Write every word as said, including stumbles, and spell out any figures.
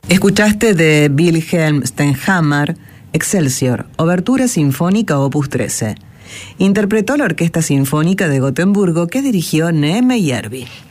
Escuchaste de Wilhelm Stenhammar, Excelsior, Obertura Sinfónica Opus trece. Interpretó la Orquesta Sinfónica de Gotemburgo que dirigió Neeme Järvi.